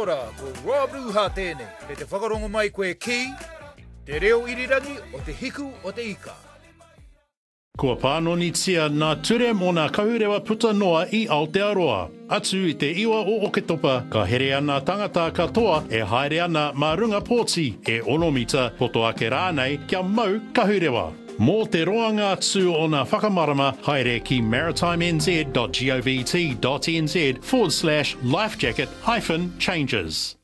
ora ko Rob Ruha tēnei, me te whakarongo mai koe ki, te reo irirangi o te hiku o te ika. Kua pānonitia nā ture mō nā kahurewa puta noa I Aotearoa. Atu I te iwa o Oketopa, ka here ana tangata katoa e haere ana mā runga pōti e 6 mita poto ake rānei kia mau kahurewa. Mō te roanga atu o nā whakamarama, haere ki maritimez.govt.nz/lifejacket-changes.